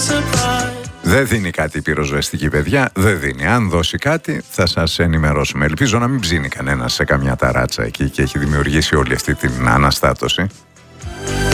Δεν δίνει κάτι η πυροσβεστική, παιδιά. Δεν δίνει. Αν δώσει κάτι, θα σας ενημερώσουμε. Ελπίζω να μην ψήνει κανένας σε καμιά ταράτσα εκεί και έχει δημιουργήσει όλη αυτή την αναστάτωση.